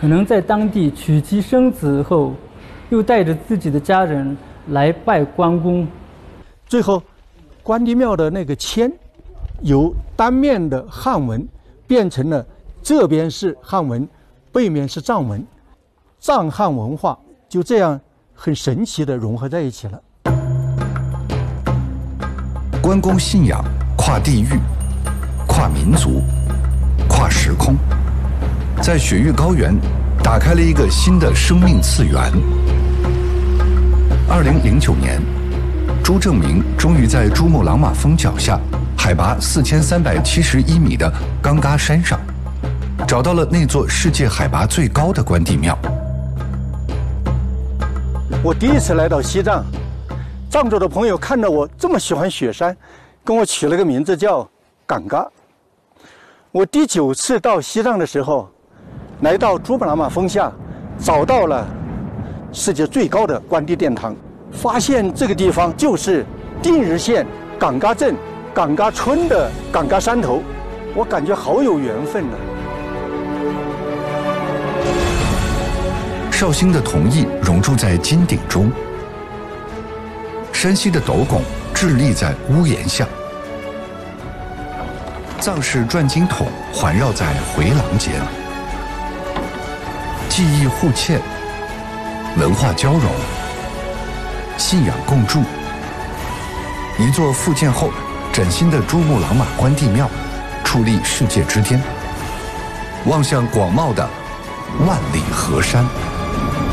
可能在当地娶妻生子后，又带着自己的家人来拜关公。 最后，关帝庙的那个签，由单面的汉文变成了这边是汉文，背面是藏文，藏汉文化就这样很神奇地融合在一起了。 关公信仰跨地域、跨民族、跨时空，在雪域高原打开了一个新的生命次元。2009年，朱正明终于在珠穆朗玛峰脚下，海拔4371米的冈嘎山上，找到了那座世界海拔最高的关帝庙。 我第一次来到西藏，藏族的朋友看到我这么喜欢雪山，跟我取了个名字叫冈嘎。我第9次到西藏的时候，来到珠穆朗玛峰下，找到了世界最高的关帝殿堂，发现这个地方就是定日县冈嘎镇冈嘎村的冈嘎山头，我感觉好有缘分呢。 绍兴的铜艺熔铸在金鼎中，山西的斗拱伫立在屋檐下，藏式转经筒环绕在回廊间，技艺互嵌，文化交融，信仰共筑。一座复建后崭新的珠穆朗玛关帝庙矗立世界之巅，望向广袤的万里河山。